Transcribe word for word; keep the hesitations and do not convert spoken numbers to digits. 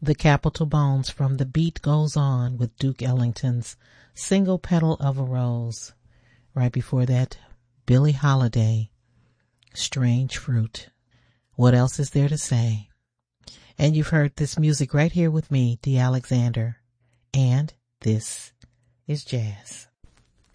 The Capitol Bones from The Beat Goes On with Duke Ellington's Single Petal of a Rose. Right before that, Billie Holiday, Strange Fruit. What else is there to say? And you've heard this music right here with me, Dee Alexander. And this is jazz.